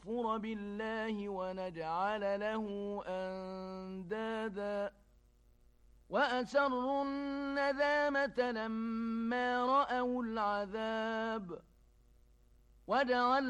نكفر بالله ونجعل له أندادا وأسروا الندامة لما رأوا العذاب